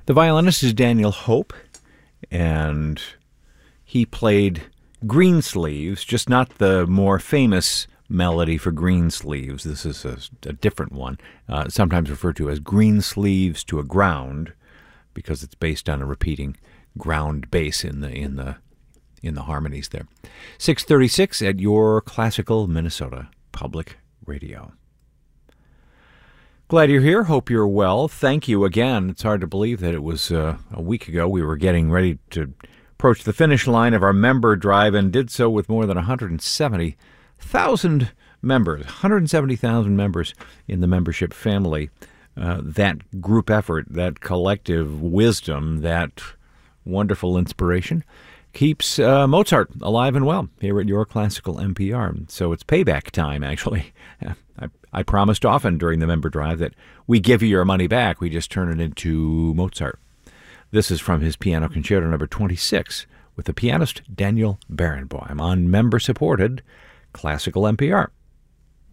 The violinist is Daniel Hope, and he played Greensleeves, just not the more famous melody for Greensleeves. This is a different one, sometimes referred to as Greensleeves to a Ground, because it's based on a repeating ground bass in the harmonies there. 6:36 at your classical Minnesota Public Radio. Glad you're here. Hope you're well. Thank you again. It's hard to believe that it was a week ago we were getting ready to approach the finish line of our member drive, and did so with more than 170,000 members, 170,000 members in the membership family. That group effort, that collective wisdom, that wonderful inspiration keeps Mozart alive and well here at Your Classical NPR. So it's payback time, actually. I promised often during the member drive that we give you your money back. We just turn it into Mozart. This is from his Piano Concerto number 26 with the pianist Daniel Barenboim on member-supported Classical NPR.